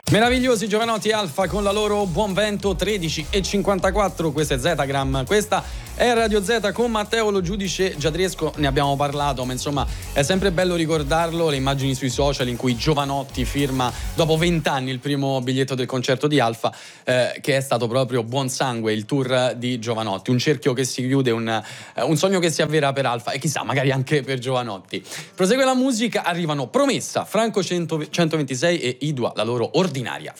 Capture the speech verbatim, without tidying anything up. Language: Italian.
Meravigliosi Jovanotti Alfa con la loro Buon Vento. Tredici e cinquantaquattro, questa è Zetagram, questa è Radio Z con Matteo Lo Giudice Giadriesco. Ne abbiamo parlato, ma insomma è sempre bello ricordarlo, le immagini sui social in cui Jovanotti firma dopo vent'anni il primo biglietto del concerto di Alfa, eh, che è stato proprio Buon Sangue, il tour di Jovanotti, un cerchio che si chiude, un, eh, un sogno che si avvera per Alfa e chissà magari anche per Jovanotti. Prosegue la musica, arrivano Promessa, Franco centoventisei e Idua, la loro Ordinaria.